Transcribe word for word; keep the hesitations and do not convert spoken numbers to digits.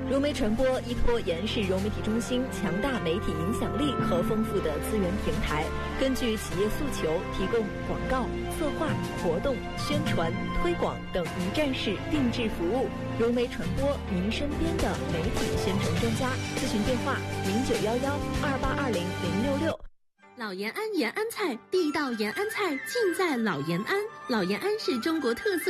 融媒传播依托延安市融媒体中心强大媒体影响力和丰富的资源平台，根据企业诉求提供广告、策划、活动、宣传、推广等一站式定制服务。融媒传播，您身边的媒体宣传专家。咨询电话：零九幺幺二八二零零六六。 老延安延安菜，地道延安菜尽在老延安。老延安是中国特色